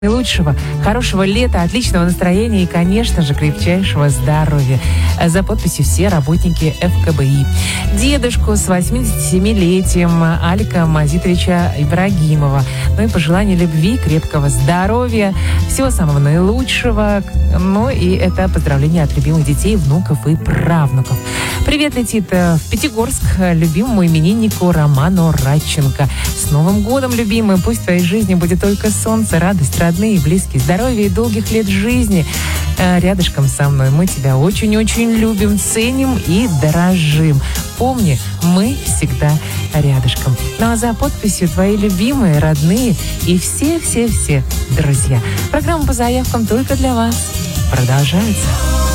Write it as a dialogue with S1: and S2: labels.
S1: Наилучшего, хорошего лета, отличного настроения и, конечно же, крепчайшего здоровья. За подписью все работники ФКБИ. Дедушку с 87-летием Алика Мазитовича Ибрагимова. Ну и пожелание любви, крепкого здоровья, всего самого наилучшего. Ну и это поздравление от любимых детей, внуков и правнуков. Привет летит в Пятигорск любимому имениннику Роману Радченко. С Новым годом, любимый! Пусть в твоей жизни будет только солнце, радость, родные и близкие, здоровье и долгих лет жизни. Рядышком со мной. Мы тебя очень-очень любим, ценим и дорожим. Помни, мы всегда рядышком. Ну а за подписью твои любимые, родные и все-все-все друзья. Программа по заявкам только для вас продолжается.